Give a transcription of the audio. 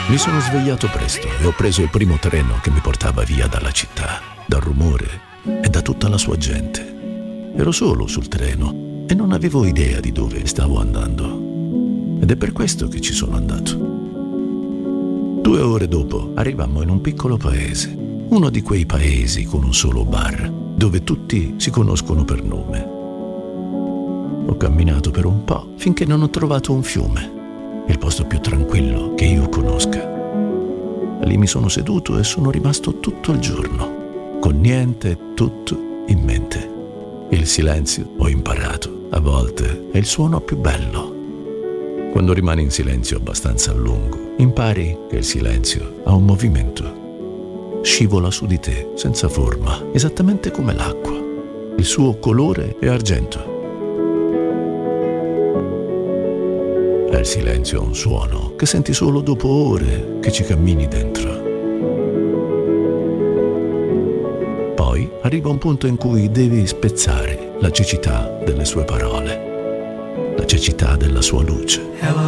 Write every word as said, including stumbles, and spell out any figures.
Mi sono svegliato presto e ho preso il primo treno che mi portava via dalla città, dal rumore e da tutta la sua gente. Ero solo sul treno e non avevo idea di dove stavo andando. Ed è per questo che ci sono andato. Due ore dopo arrivammo in un piccolo paese, uno di quei paesi con un solo bar, dove tutti si conoscono per nome. Ho camminato per un po' finché non ho trovato un fiume, il posto più tranquillo che io conosca. Lì mi sono seduto e sono rimasto tutto il giorno, con niente e tutto in mente. Il silenzio, ho imparato, a volte è il suono più bello. Quando rimani in silenzio abbastanza a lungo, impari che il silenzio ha un movimento. Scivola su di te, senza forma, esattamente come l'acqua. Il suo colore è argento. Il silenzio ha un suono che senti solo dopo ore che ci cammini dentro. Poi arriva un punto in cui devi spezzare la cecità delle sue parole, la cecità della sua luce.